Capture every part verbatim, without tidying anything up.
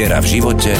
Viera v živote,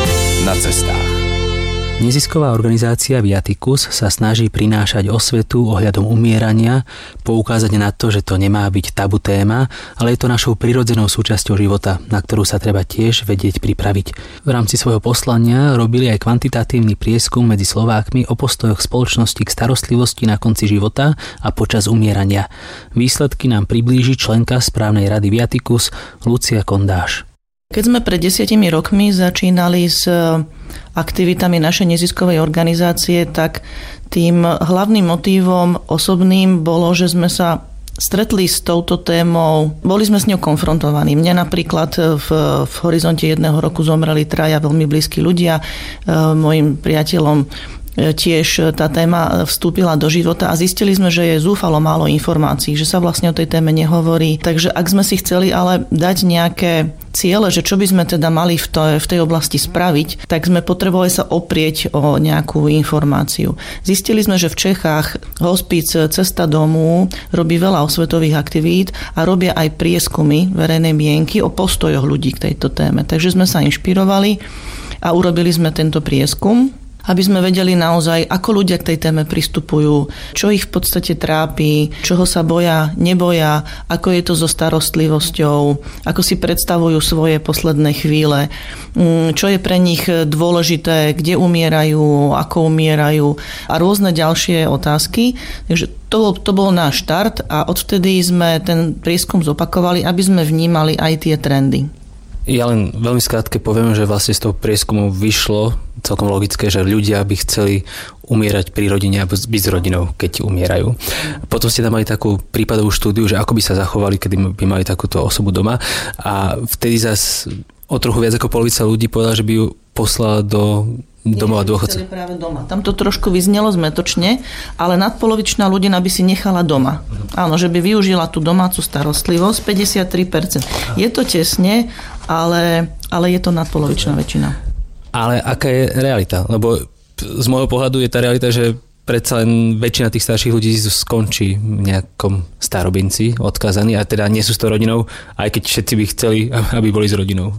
na cestách. Nezisková organizácia Viaticus sa snaží prinášať osvetu ohľadom umierania, poukázať na to, že to nemá byť tabu téma, ale je to našou prirodzenou súčasťou života, na ktorú sa treba tiež vedieť pripraviť. V rámci svojho poslania robili aj kvantitatívny prieskum medzi Slovákmi o postojoch spoločnosti k starostlivosti na konci života a počas umierania. Výsledky nám priblíži členka správnej rady Viaticus Lucia Kondáš. Keď sme pred desiatimi rokmi začínali s aktivitami našej neziskovej organizácie, tak tým hlavným motívom osobným bolo, že sme sa stretli s touto témou, boli sme s ňou konfrontovaní. Mne napríklad v, v horizonte jedného roku zomreli traja veľmi blízki ľudia. Mojim priateľom tiež tá téma vstúpila do života a zistili sme, že je zúfalo málo informácií, že sa vlastne o tej téme nehovorí. Takže ak sme si chceli ale dať nejaké ciele, že čo by sme teda mali v tej, v tej oblasti spraviť, tak sme potrebovali sa oprieť o nejakú informáciu. Zistili sme, že v Čechách hospic Cesta domu robí veľa osvetových aktivít a robia aj prieskumy verejnej mienky o postojoch ľudí k tejto téme. Takže sme sa inšpirovali a urobili sme tento prieskum, aby sme vedeli naozaj, ako ľudia k tej téme pristupujú, čo ich v podstate trápi, čoho sa boja, neboja, ako je to so starostlivosťou, ako si predstavujú svoje posledné chvíle, čo je pre nich dôležité, kde umierajú, ako umierajú a rôzne ďalšie otázky. Takže to, to bol náš štart a odvtedy sme ten prieskum zopakovali, aby sme vnímali aj tie trendy. Ja len veľmi skrátke poviem, že vlastne z toho prieskumu vyšlo celkom logické, že ľudia by chceli umierať pri rodine a byť s rodinou, keď umierajú. Potom ste tam mali takú prípadovú štúdiu, že ako by sa zachovali, kedy by mali takúto osobu doma a vtedy zase o trochu viac ako polovica ľudí povedala, že by ju poslala do domova dôchodcov. Práve doma. Tam to trošku vyznelo zmätočne, ale nadpolovičná ľudina by si nechala doma. Áno, že by využila tú domácu starostlivosť, päťdesiattri percent. Je to tesne, ale, ale je to nadpolovičná väčšina. Ale aká je realita? Lebo z môjho pohľadu je tá realita, že predsa len väčšina tých starších ľudí skončí v nejakom starobinci odkazaní a teda nie sú s tou rodinou, aj keď všetci by chceli, aby boli s rodinou.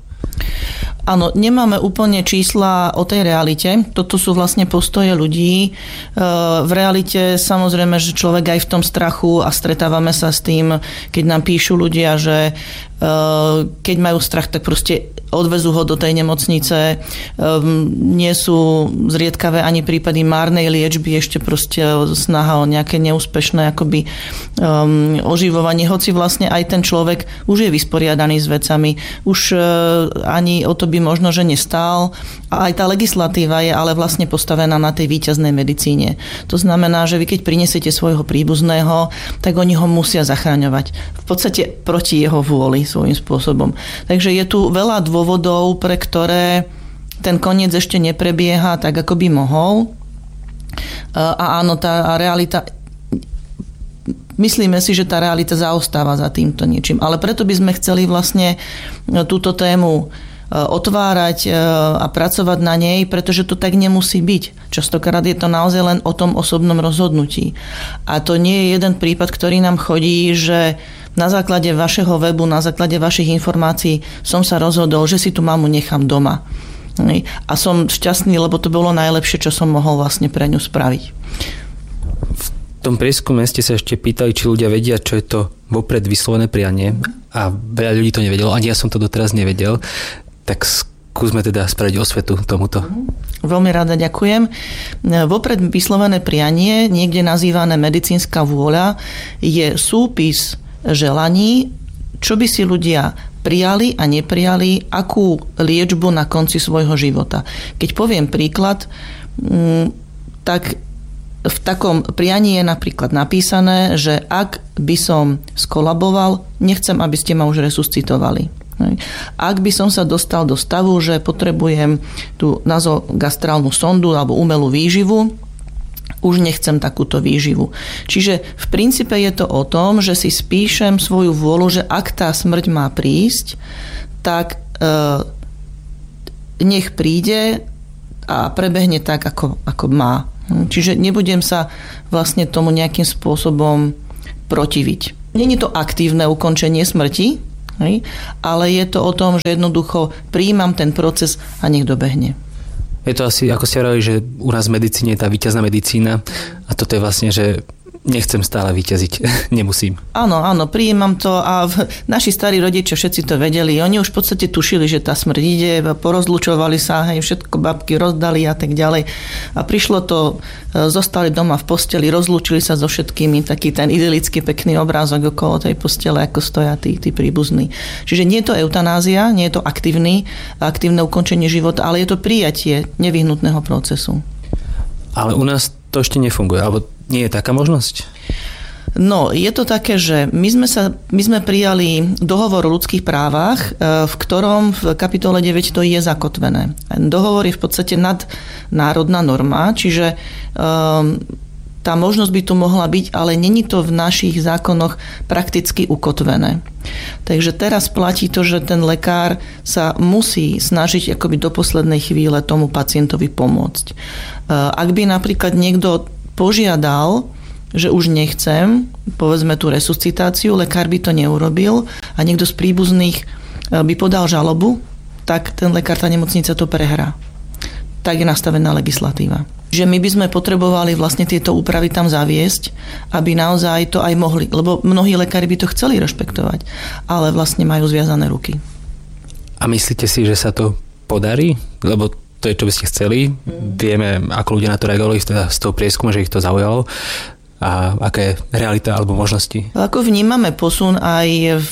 Áno, nemáme úplne čísla o tej realite. Toto sú vlastne postoje ľudí. V realite samozrejme, že človek aj v tom strachu a stretávame sa s tým, keď nám píšu ľudia, že keď majú strach, tak proste odvezú ho do tej nemocnice. Nie sú zriedkavé ani prípady márnej liečby, ešte proste snaha o nejaké neúspešné akoby um, oživovanie, hoci vlastne aj ten človek už je vysporiadaný s vecami, už uh, ani o to by možno, že nestál. A aj tá legislatíva je ale vlastne postavená na tej víťaznej medicíne. To znamená, že vy keď prinesiete svojho príbuzného, tak oni ho musia zachraňovať. V podstate proti jeho vôli svojím spôsobom. Takže je tu veľa dôvodov, pre ktoré ten koniec ešte neprebieha tak, ako by mohol. A áno, tá realita, myslíme si, že tá realita zaostáva za týmto niečím. Ale preto by sme chceli vlastne túto tému otvárať a pracovať na nej, pretože to tak nemusí byť. Častokrát je to naozaj len o tom osobnom rozhodnutí. A to nie je jeden prípad, ktorý nám chodí, že na základe vašeho webu, na základe vašich informácií som sa rozhodol, že si tú mamu nechám doma. A som šťastný, lebo to bolo najlepšie, čo som mohol vlastne pre ňu spraviť. V tom prieskume ste sa ešte pýtali, či ľudia vedia, čo je to vopred vyslovené prianie a veľa ľudí to nevedelo, ani ja som to doteraz nevedel. Tak skúsme teda spraviť osvetu tomuto. Veľmi rada ďakujem. Vopred vyslovené prianie, niekde nazývané medicínska vôľa, je súpis želaní, čo by si ľudia prijali a neprijali, akú liečbu na konci svojho života. Keď poviem príklad, tak v takom prianí je napríklad napísané, že ak by som skolaboval, nechcem, aby ste ma už resuscitovali. Ak by som sa dostal do stavu, že potrebujem tú nazogastrálnu sondu alebo umelú výživu, už nechcem takúto výživu. Čiže v princípe je to o tom, že si spíšem svoju vôľu, že ak tá smrť má prísť, tak e, nech príde a prebehne tak, ako, ako má. Čiže nebudem sa vlastne tomu nejakým spôsobom protiviť. Nie je to aktívne ukončenie smrti, Hej? Ale je to o tom, že jednoducho prijímam ten proces a nech dobehne. Je to asi, ako ste hovorili, že u nás v medicíne je tá víťazná medicína a toto je vlastne, že nechcem stále víťaziť, nemusím. Áno, áno, prijímam to a v, naši starí rodičia všetci to vedeli. Oni už v podstate tušili, že tá smrť ide, porozlučovali sa, hej, všetko babky rozdali a tak ďalej. A prišlo to, zostali doma v posteli, rozlúčili sa so všetkými, taký ten idylický pekný obrázok okolo tej postele, ako stoja tí, tí príbuzní. Čiže nie je to eutanázia, nie je to aktívny, aktívne ukončenie života, ale je to prijatie nevyhnutného procesu. Ale u nás to ešte nefunguje, alebo nie je taká možnosť? No, je to také, že my sme, sa, my sme prijali dohovor o ľudských právach, v ktorom v kapitole deväť to je zakotvené. Dohovor je v podstate nadnárodná norma, čiže um, tá možnosť by tu mohla byť, ale není to v našich zákonoch prakticky ukotvené. Takže teraz platí to, že ten lekár sa musí snažiť akoby do poslednej chvíle tomu pacientovi pomôcť. Ak by napríklad niekto požiadal, že už nechcem, povedzme tú resuscitáciu, lekár by to neurobil a niekto z príbuzných by podal žalobu, tak ten lekár, tá nemocnica to prehrá. Tak je nastavená legislatíva. Že my by sme potrebovali vlastne tieto úpravy tam zaviesť, aby naozaj to aj mohli, lebo mnohí lekári by to chceli rešpektovať, ale vlastne majú zviazané ruky. A myslíte si, že sa to podarí? Lebo to je, čo by ste chceli. Vieme, ako ľudia na to reagovali teda z toho prieskumu, že ich to zaujalo. A aká je realita alebo možnosti? Ako vnímame posun aj v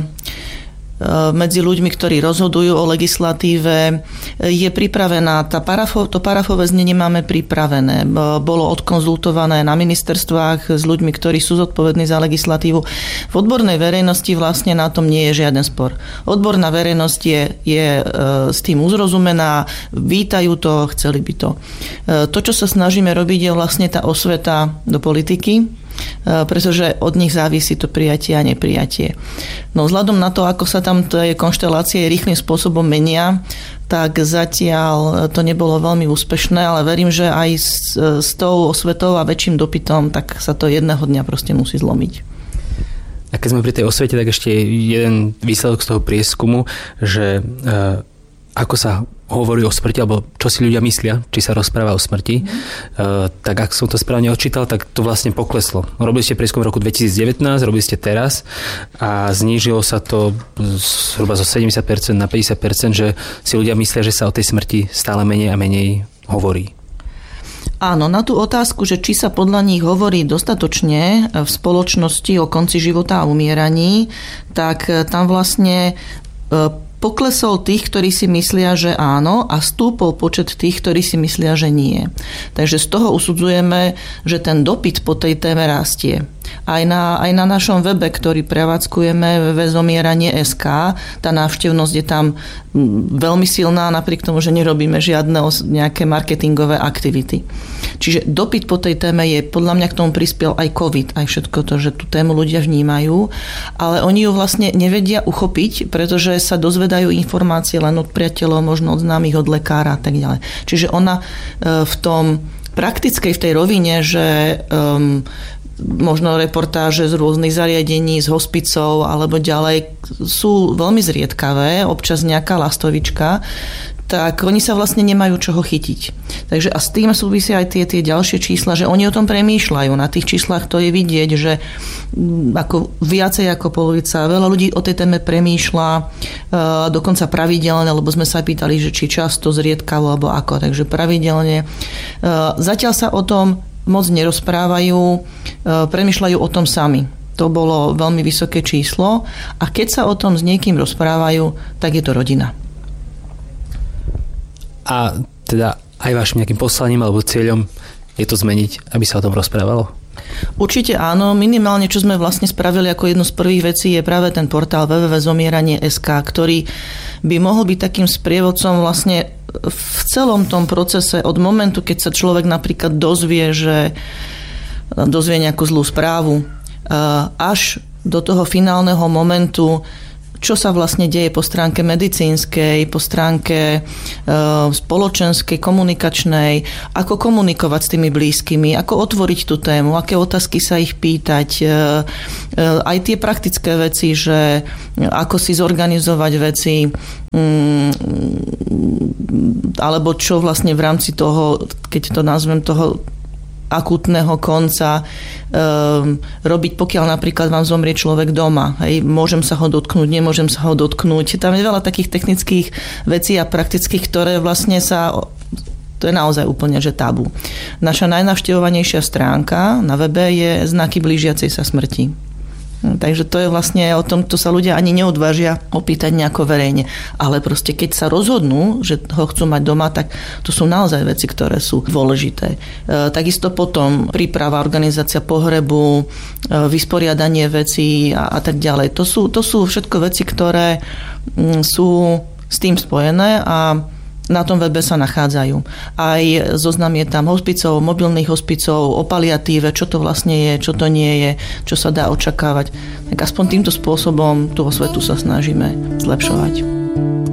medzi ľuďmi, ktorí rozhodujú o legislatíve, je pripravená, tá parafo, to parafové znenie máme pripravené. Bolo odkonzultované na ministerstvách s ľuďmi, ktorí sú zodpovední za legislatívu. V odbornej verejnosti vlastne na tom nie je žiaden spor. Odborná verejnosť je, je s tým uzrozumená, vítajú to, chceli by to. To, čo sa snažíme robiť, je vlastne tá osveta do politiky, pretože od nich závisí to prijatie a neprijatie. No vzhľadom na to, ako sa tam tie konštelácie rýchlym spôsobom menia, tak zatiaľ to nebolo veľmi úspešné, ale verím, že aj s, s tou osvetou a väčším dopytom, tak sa to jedného dňa proste musí zlomiť. A keď sme pri tej osvete, tak ešte jeden výsledok z toho prieskumu, že e, ako sa hovorí o smrti, alebo čo si ľudia myslia, či sa rozpráva o smrti, mm. uh, tak ak som to správne odčítal, tak to vlastne pokleslo. Robili ste prieskum v roku dvetisícdevätnásť, robili ste teraz a znížilo sa to zhruba zo sedemdesiat percent na päťdesiat percent, že si ľudia myslia, že sa o tej smrti stále menej a menej hovorí. Áno, na tú otázku, že či sa podľa nich hovorí dostatočne v spoločnosti o konci života a umieraní, tak tam vlastne poklesol tých, ktorí si myslia, že áno, a stúpol počet tých, ktorí si myslia, že nie. Takže z toho usudzujeme, že ten dopyt po tej téme rastie. Aj na, aj na našom webe, ktorý prevádzkujeme, www.zomieranie bodka es ká, tá návštevnosť je tam veľmi silná, napriek tomu, že nerobíme žiadne nejaké marketingové aktivity. Čiže dopyt po tej téme je, podľa mňa k tomu prispiel aj COVID, aj všetko to, že tú tému ľudia vnímajú, ale oni ju vlastne nevedia uchopiť, pretože sa dozvedajú informácie len od priateľov, možno od známych, od lekára a tak ďalej. Čiže ona v tom praktickej, v tej rovine, že um, možno reportáže z rôznych zariadení, z hospicov alebo ďalej sú veľmi zriedkavé, občas nejaká lastovička, tak oni sa vlastne nemajú čoho chytiť. Takže a s tým súvisia aj tie, tie ďalšie čísla, že oni o tom premýšľajú. Na tých číslach to je vidieť, že ako viacej ako polovica, veľa ľudí o tej téme premýšľa, dokonca pravidelne, lebo sme sa pýtali, že či často, zriedkavo, alebo ako. Takže pravidelne. Zatiaľ sa o tom moc nerozprávajú, premýšľajú o tom sami. To bolo veľmi vysoké číslo a keď sa o tom s niekým rozprávajú, tak je to rodina. A teda aj vašim nejakým poslaním alebo cieľom je to zmeniť, aby sa o tom rozprávalo? Určite áno, minimálne čo sme vlastne spravili ako jednu z prvých vecí je práve ten portál www bodka zomieranie bodka es ká, ktorý by mohol byť takým sprievodcom vlastne v celom tom procese od momentu, keď sa človek napríklad dozvie, že dozvie nejakú zlú správu, až do toho finálneho momentu, čo sa vlastne deje po stránke medicínskej, po stránke e, spoločenskej, komunikačnej, ako komunikovať s tými blízkymi, ako otvoriť tú tému, aké otázky sa ich pýtať, e, e, aj tie praktické veci, že ako si zorganizovať veci, mm, alebo čo vlastne v rámci toho, keď to nazvem toho akútneho konca um, robiť, pokiaľ napríklad vám zomrie človek doma. Hej, môžem sa ho dotknúť, nemôžem sa ho dotknúť. Tam je veľa takých technických vecí a praktických, ktoré vlastne sa... To je naozaj úplne, že tabu. Naša najnavštevovanejšia stránka na webe je znaky blížiacej sa smrti. Takže to je vlastne o tom, to sa ľudia ani neodvážia opýtať nejako verejne. Ale proste keď sa rozhodnú, že ho chcú mať doma, tak to sú naozaj veci, ktoré sú dôležité. E, takisto potom príprava, organizácia pohrebu, e, vysporiadanie vecí a, a tak ďalej. To sú, to sú všetko veci, ktoré m, sú s tým spojené a na tom webe sa nachádzajú. Aj zoznam je tam hospicov, mobilných hospicov, o paliatíve, čo to vlastne je, čo to nie je, čo sa dá očakávať. Tak aspoň týmto spôsobom tú osvetu sa snažíme zlepšovať.